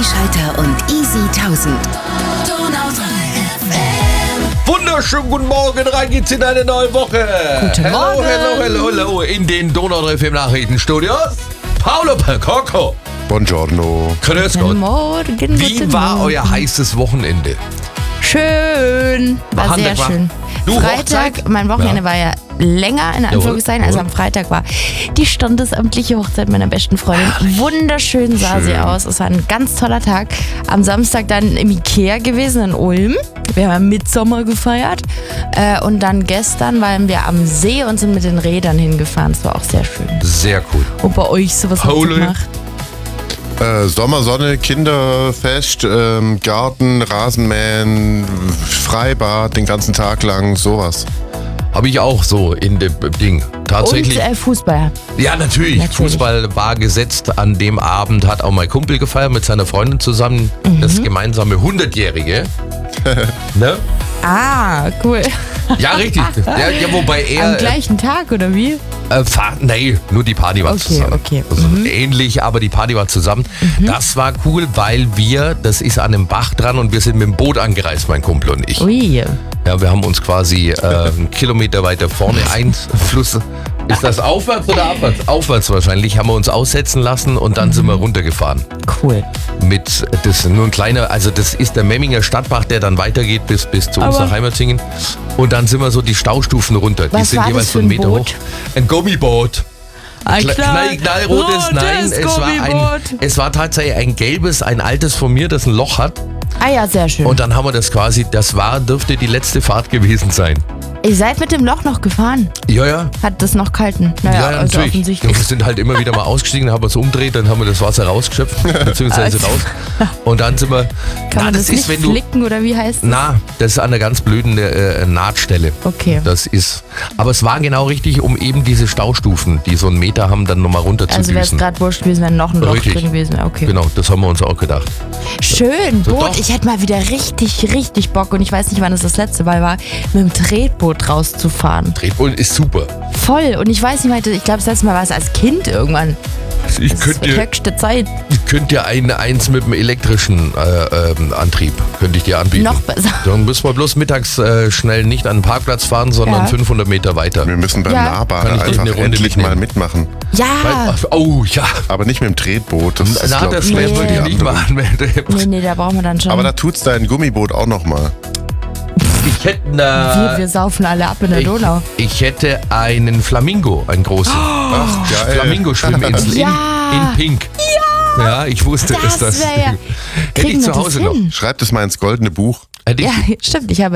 Schalter und Easy 1000. Wunderschönen guten Morgen, rein geht's in eine neue Woche. Guten Morgen. Hello, in den Donau 3 FM Nachrichtenstudios. Paolo Percocco. Buongiorno. Grüß Guten Gott. Morgen. Wie war euer heißes Wochenende? Schön. War sehr schön. Du, Freitag, Hochzeit? mein Wochenende war ja länger, in Anführungszeichen. Also am Freitag war die standesamtliche Hochzeit meiner besten Freundin. Wunderschön sah sie aus. Es war ein ganz toller Tag. Am Samstag dann im Ikea gewesen in Ulm. Wir haben Mitsommer gefeiert. Und dann gestern waren wir am See und sind mit den Rädern hingefahren. Es war auch sehr schön. Sehr cool. Und bei euch sowas habt ihr Pauli? gemacht? Sommersonne, Kinderfest, Garten, Rasenmähen, Freibad den ganzen Tag lang, sowas. Habe ich auch so in dem Ding. Tatsächlich. Und Fußball. Ja, natürlich. Fußball war gesetzt. An dem Abend hat auch mein Kumpel gefeiert mit seiner Freundin zusammen. Das gemeinsame 100-Jährige. Ne? Ah, cool. Ja, richtig. Ja, wobei er. Am gleichen Tag, oder wie? Nee, nur die Party war zusammen. Okay. Also ähnlich, aber die Party war zusammen. Das war cool, weil das ist an einem Bach dran und wir sind mit dem Boot angereist, mein Kumpel und ich. Ui. Ja, wir haben uns quasi einen Kilometer weiter vorne Fluss. Ist das aufwärts oder abwärts? Aufwärts wahrscheinlich, haben wir uns aussetzen lassen und dann sind wir runtergefahren. Cool. Das ist nur ein kleiner, also das ist der Memminger Stadtbach, der dann weitergeht bis zu uns nach Heimatzingen. Und dann sind wir so die Staustufen runter. Die Was sind war jeweils das so für einen ein Meter Boot? hoch. Ein Gummiboot. Knallrotes, nein, es war tatsächlich ein gelbes, ein altes von mir, das ein Loch hat. Ah ja, sehr schön. Und dann haben wir das quasi, dürfte die letzte Fahrt gewesen sein. Ihr seid mit dem Loch noch gefahren? Ja. Hat das noch gehalten? Naja, also natürlich. offensichtlich. Wir sind halt immer wieder mal ausgestiegen, dann haben wir es umgedreht, dann haben wir das Wasser rausgeschöpft, beziehungsweise raus. Und dann sind wir... Kann man das nicht flicken oder wie heißt das? Das ist an einer ganz blöden Nahtstelle. Okay. Aber es war genau richtig, um eben diese Staustufen, die so einen Meter haben, dann nochmal runter zu Also wäre es düsen. gerade wurscht gewesen, wenn noch ein Loch Richtig. drin gewesen wäre. Okay. Genau, das haben wir uns auch gedacht. Schön, So, Boot. doch. Ich hätte mal wieder richtig Bock und ich weiß nicht, wann es das letzte Mal war, mit dem Tretboot rauszufahren. Tretboot ist super. Voll. Und ich weiß nicht mehr, ich glaube, das letzte Mal war es als Kind irgendwann. Ich Das ist die höchste Zeit. könnte dir eins mit einem elektrischen Antrieb, könnte ich dir anbieten. Noch besser. Dann müssen wir bloß mittags schnell nicht an den Parkplatz fahren, sondern Ja. 500 Meter weiter. Wir müssen beim Ja. Nahbahn Kann ich dich einfach eine Runde endlich mitnehmen? mal mitmachen. Ja. Oh ja. Aber nicht mit dem Tretboot. Das ist, glaub Das ich, wollte für ich die nicht anderen. machen. Nee, da brauchen wir dann schon. Aber da tut's dein Gummiboot auch nochmal. Ich hätte wir saufen alle ab in der Donau. Ich hätte einen Flamingo, einen großen. Ach, geil. Flamingo-Schwimminsel Ja. in Pink. Ja, ich wusste es. Das wäre ja. Hätte Kriegen ich wir zu Hause das noch. hin? Schreib das mal ins goldene Buch. Hätte ich, Ja, stimmt. Ich habe